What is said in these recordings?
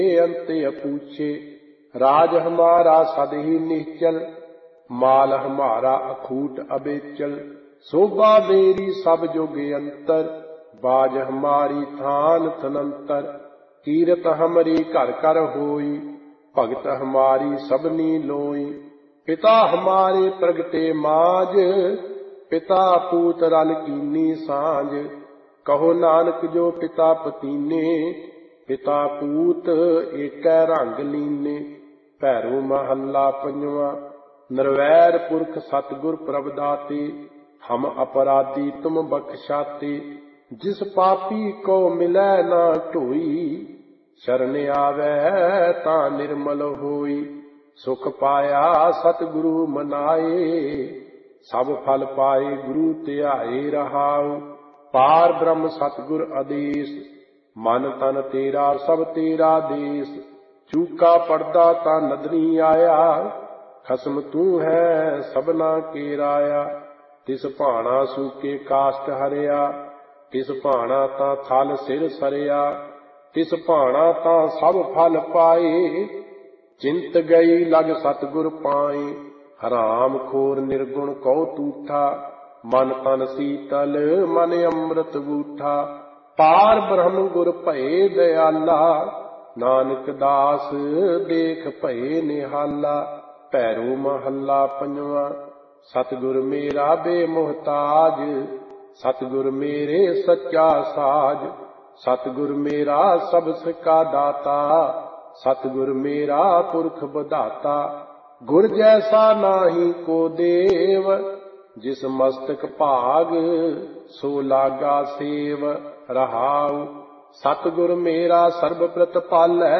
अंत अपूछे। राज हमारा सद ही निश्चल, माल हमारा अखूट अबेचल। शोभा मेरी सब जुग अंतर, बाज हमारी थान थनंतर। कीरत हमरी घर कर होई, भगत हमारी सबनी लोई। पिता हमारे प्रगटे माज, पिता पूत रल कीनी सांझ। कहो नानक जो पिता पतीने, पिता पूत एकै रंग लीने। भैरो महला पंजवा। निर्वैर पुरख सतगुर प्रभ दाते, हम अपराधी तुम बख्शाते। जिस पापी को मिलै ना ढोई, शरण आवे ता निर्मल होई। सुख पाया सतगुरु मनाए, सब फल पाए गुरु ध्याए रहाउ। पार ब्रह्म सतगुर आदेश, मन तन तेरा सब तेरा देश। चूका पड़दा ता नदरी आया, खसम तू है सबना के राया। तिस भाना सूके काष्ट हरिया, तिस भाना ता थल सिर सरिया। तिस भाना ता सब फल पाए, चिंत गई लग सतगुर पाए। हराम खोर निर्गुण कौ तूठा, मन तन शीतल मन अमृत बूठा। पार ब्रह्म गुर भये दयाला, नानक दास देख भये निहाला। भैरो महला पंजवा। सतगुर मेरा बेमुहताज, सतगुर मेरे सच्चा साज। सतगुर मेरा सबस का दाता, सतगुर मेरा पुरख बधाता। गुर जैसा नाहि को देव, जिस मस्तक भाग सो लागा सेव रहाउ। सतगुर मेरा सर्ब प्रतिपालै,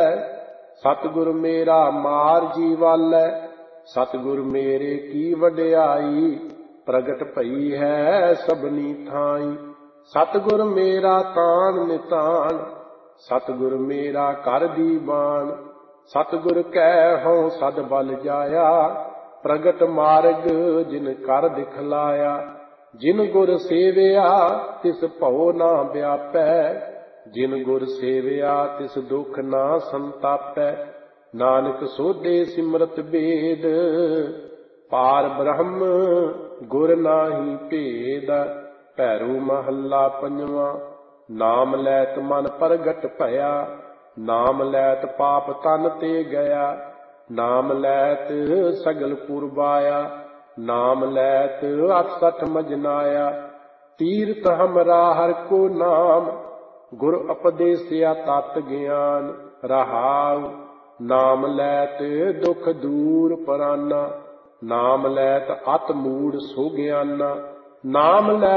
सतगुर मेरा मार जीवालै। सतगुर मेरे की वड्याई, प्रगट भई है सबनी थाई। सतगुर मेरा तान नितान, सतगुर मेरा कर दीवान। सतगुर कै हों सद बल जाया, प्रगट मार्ग जिन कर दिखलाया। जिन गुर सेविया तिस भਉ ना व्यापै, जिन गुर सेविया तिस दुख ना संतापै। नानक सोधे सिमरत बेद, पार ब्रह्म गुर नाहि भेद। भैरो महला पंजवा। नाम लैत मन प्रगट भया, नाम लैत पाप तन ते गया। नाम लैत सगल पुरबाया, नाम लैत 68 मजनाया। तीर्थ हमरा हर को नाम, गुर उपदेसिया तत ज्ञान रहाउ। नाम लैत दुख दूर पराना, नाम लैत अत मूढ़ सो ज्ञाना। नाम लै